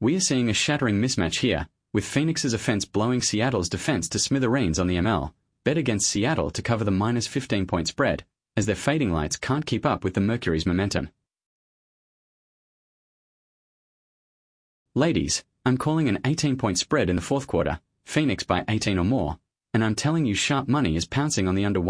We are seeing a shattering mismatch here, with Phoenix's offense blowing Seattle's defense to smithereens on the ML. Bet against Seattle to cover the minus 15-point spread, as their fading lights can't keep up with the Mercury's momentum. Ladies, I'm calling an 18-point spread in the fourth quarter, Phoenix by 18 or more, and I'm telling you sharp money is pouncing on the under